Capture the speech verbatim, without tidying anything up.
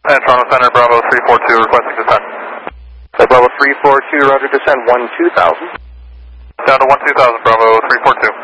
And Toronto Center, Bravo three four two, requesting descent. So Bravo three four two, roger, descend one two thousand. Down to one two thousand, Bravo three four two.